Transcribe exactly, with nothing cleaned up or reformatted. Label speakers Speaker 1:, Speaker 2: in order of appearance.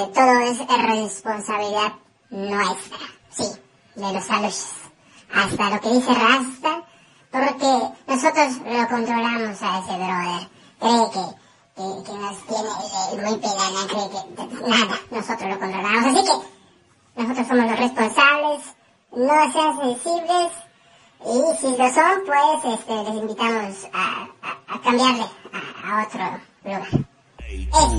Speaker 1: que todo es responsabilidad nuestra, sí, de los aluches. Hasta lo que dice Rasta, porque nosotros lo controlamos a ese brother. Cree que, que, que nos tiene eh, muy pegada, cree que nada, nosotros lo controlamos. Así que nosotros somos los responsables, no sean sensibles, y si lo son, pues este, les invitamos a, a, a cambiarle a, a otro lugar. Es